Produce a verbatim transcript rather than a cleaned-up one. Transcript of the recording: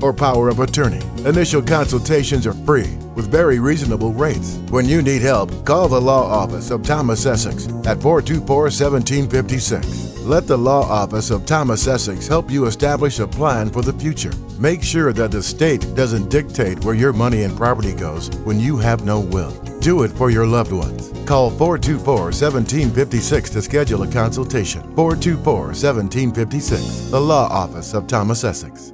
or power of attorney. Initial consultations are free with very reasonable rates. When you need help, call the law office of Thomas Essex at four two four, one seven five six. Let the law office of Thomas Essex help you establish a plan for the future. Make sure that the state doesn't dictate where your money and property goes when you have no will. Do it for your loved ones. Call four two four, one seven five six to schedule a consultation. four two four, one seven five six, the Law Office of Thomas Essex.